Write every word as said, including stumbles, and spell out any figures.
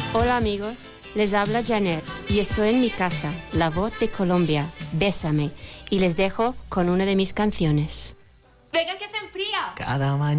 Hola amigos, les habla Janet y estoy en mi casa, La Voz de Colombia, Bésame, y les dejo con una de mis canciones. ¡Venga que se enfría! Cada mañana